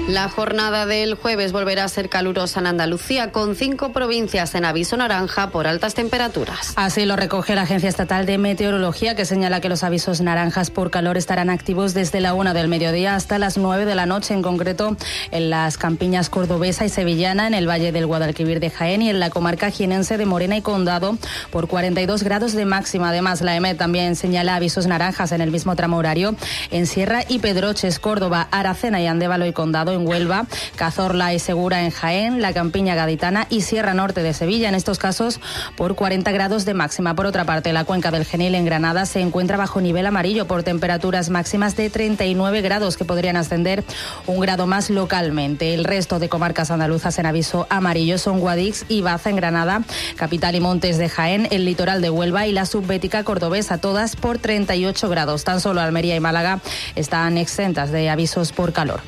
La jornada del jueves volverá a ser calurosa en Andalucía, con 5 provincias en aviso naranja por altas temperaturas. Así lo recoge la Agencia Estatal de Meteorología, que señala que los avisos naranjas por calor estarán activos desde la 1 del mediodía hasta las 9 de la noche, en concreto en las campiñas cordobesa y sevillana, en el Valle del Guadalquivir de Jaén y en la comarca jienense de Morena y Condado por 42 grados de máxima. Además, la EMET también señala avisos naranjas en el mismo tramo horario en Sierra y Pedroches, Córdoba, Aracena y Andévalo y Condado, en Huelva, Cazorla y Segura en Jaén, la Campiña Gaditana y Sierra Norte de Sevilla, en estos casos por 40 grados de máxima. Por otra parte, la cuenca del Genil en Granada se encuentra bajo nivel amarillo por temperaturas máximas de 39 grados que podrían ascender un grado más localmente. El resto de comarcas andaluzas en aviso amarillo son Guadix y Baza en Granada, Capital y Montes de Jaén, el litoral de Huelva y la subbética cordobesa, todas por 38 grados. Tan solo Almería y Málaga están exentas de avisos por calor.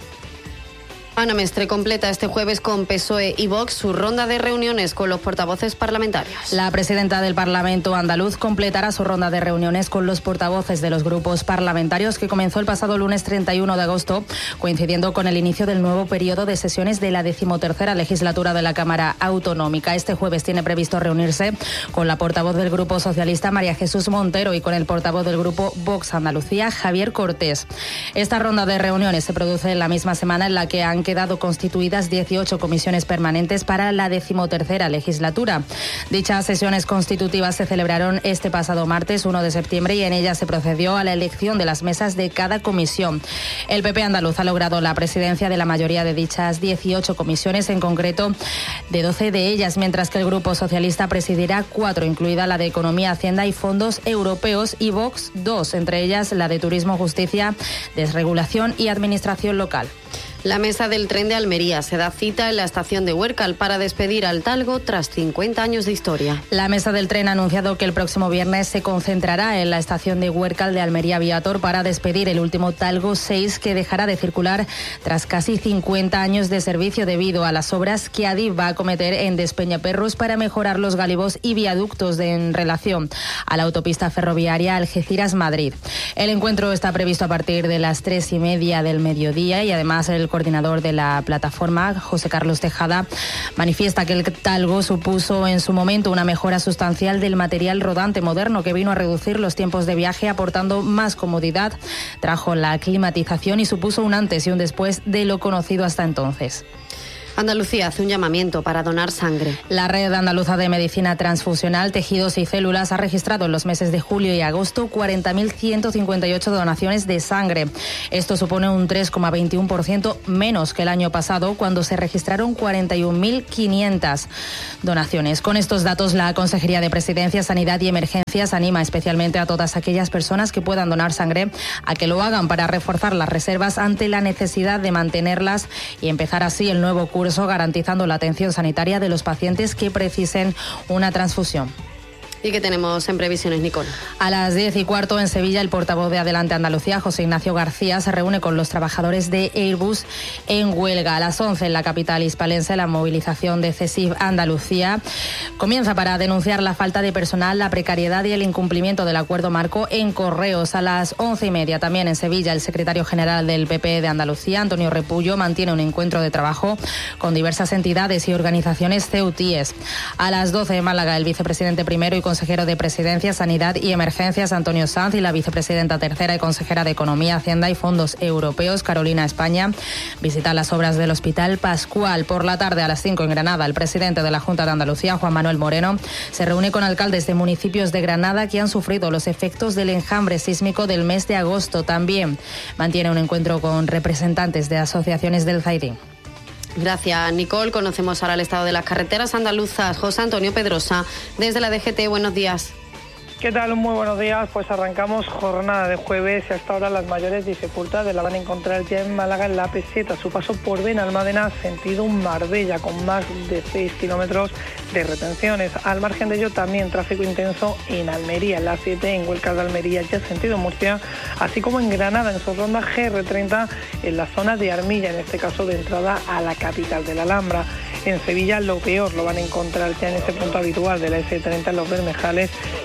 Ana Mestre completa este jueves con PSOE y Vox su ronda de reuniones con los portavoces parlamentarios. La presidenta del Parlamento andaluz completará su ronda de reuniones con los portavoces de los grupos parlamentarios, que comenzó el pasado lunes 31 de agosto, coincidiendo con el inicio del nuevo periodo de sesiones de la 13ª legislatura de la Cámara Autonómica. Este jueves tiene previsto reunirse con la portavoz del Grupo Socialista, María Jesús Montero, y con el portavoz del Grupo Vox Andalucía, Javier Cortés. Esta ronda de reuniones se produce en la misma semana en la que han quedado constituidas 18 comisiones permanentes para la 13ª legislatura. Dichas sesiones constitutivas se celebraron este pasado martes 1 de septiembre y en ellas se procedió a la elección de las mesas de cada comisión. El PP andaluz ha logrado la presidencia de la mayoría de dichas 18 comisiones, en concreto de 12 de ellas, mientras que el Grupo Socialista presidirá 4, incluida la de Economía, Hacienda y Fondos Europeos, y Vox 2, entre ellas la de Turismo, Justicia, Desregulación y Administración Local. La mesa del tren de Almería se da cita en la estación de Huércal para despedir al Talgo tras 50 años de historia. La mesa del tren ha anunciado que el próximo viernes se concentrará en la estación de Huércal de Almería Viator para despedir el último Talgo 6, que dejará de circular tras casi 50 años de servicio debido a las obras que Adif va a acometer en Despeñaperros para mejorar los galivos y viaductos en relación a la autopista ferroviaria Algeciras-Madrid. El encuentro está previsto a partir de las 3:30 del mediodía y además el coordinador de la plataforma, José Carlos Tejada, manifiesta que el Talgo supuso en su momento una mejora sustancial del material rodante moderno, que vino a reducir los tiempos de viaje aportando más comodidad, trajo la climatización y supuso un antes y un después de lo conocido hasta entonces. Andalucía hace un llamamiento para donar sangre. La Red Andaluza de Medicina Transfusional, Tejidos y Células ha registrado en los meses de julio y agosto 40.158 donaciones de sangre. Esto supone un 3,21% menos que el año pasado, cuando se registraron 41.500 donaciones. Con estos datos, la Consejería de Presidencia, Sanidad y Emergencias anima especialmente a todas aquellas personas que puedan donar sangre a que lo hagan para reforzar las reservas ante la necesidad de mantenerlas y empezar así el nuevo curso, garantizando la atención sanitaria de los pacientes que precisen una transfusión. ¿Y qué tenemos en previsiones, Nicole? A las 10:15 en Sevilla, el portavoz de Adelante Andalucía, José Ignacio García, se reúne con los trabajadores de Airbus en huelga. A las 11 en la capital hispalense, la movilización de CESIF Andalucía comienza para denunciar la falta de personal, la precariedad y el incumplimiento del acuerdo marco en Correos. A las 11:30 también en Sevilla, el secretario general del PP de Andalucía, Antonio Repullo, mantiene un encuentro de trabajo con diversas entidades y organizaciones ceutíes. A las 12 en Málaga, el vicepresidente primero y consejero de Presidencia, Sanidad y Emergencias, Antonio Sanz, y la vicepresidenta tercera y consejera de Economía, Hacienda y Fondos Europeos, Carolina España, visitan las obras del Hospital Pascual. Por la tarde, a las 5 en Granada, el presidente de la Junta de Andalucía, Juan Manuel Moreno, se reúne con alcaldes de municipios de Granada que han sufrido los efectos del enjambre sísmico del mes de agosto. También mantiene un encuentro con representantes de asociaciones del Zaidín. Gracias, Nicole. Conocemos ahora el estado de las carreteras andaluzas. José Antonio Pedrosa, desde la DGT, buenos días. ¿Qué tal? Muy buenos días. Pues arrancamos jornada de jueves y hasta ahora las mayores dificultades la van a encontrar ya en Málaga, en la AP7, a su paso por Benalmádena, sentido Marbella, con más de 6 kilómetros de retenciones. Al margen de ello, también tráfico intenso en Almería, en la A7, en Huelca de Almería, ya sentido Murcia, así como en Granada, en su ronda GR30, en la zona de Armilla, en este caso de entrada a la capital de la Alhambra. En Sevilla lo peor lo van a encontrar ya en ese punto habitual de la S30, en los Bermejales, en dirección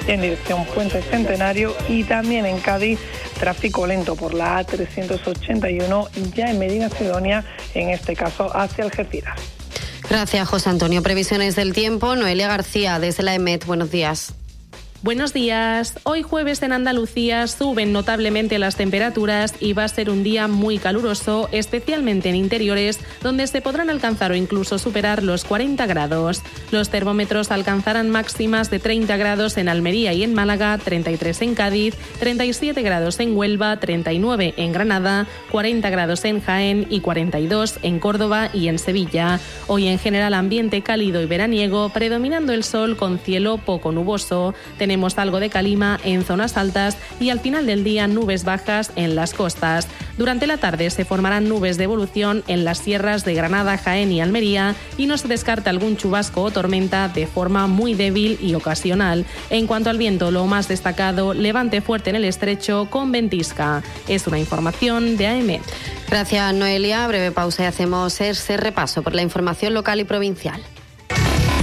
dirección Puente Centenario, y también en Cádiz tráfico lento por la A381 ya en Medina Sidonia, en este caso hacia Algeciras. Gracias, José Antonio. Previsiones del tiempo, Noelia García desde la EMET. Buenos días. Buenos días. Hoy jueves en Andalucía suben notablemente las temperaturas y va a ser un día muy caluroso, especialmente en interiores, donde se podrán alcanzar o incluso superar los 40 grados. Los termómetros alcanzarán máximas de 30 grados en Almería y en Málaga, 33 en Cádiz, 37 grados en Huelva, 39 en Granada, 40 grados en Jaén y 42 en Córdoba y en Sevilla. Hoy en general ambiente cálido y veraniego, predominando el sol con cielo poco nuboso. Tenemos algo de calima en zonas altas y al final del día nubes bajas en las costas. Durante la tarde se formarán nubes de evolución en las sierras de Granada, Jaén y Almería y no se descarta algún chubasco o tormenta de forma muy débil y ocasional. En cuanto al viento, lo más destacado, levante fuerte en el estrecho con ventisca. Es una información de AEMET. Gracias, Noelia. Breve pausa y hacemos ese repaso por la información local y provincial.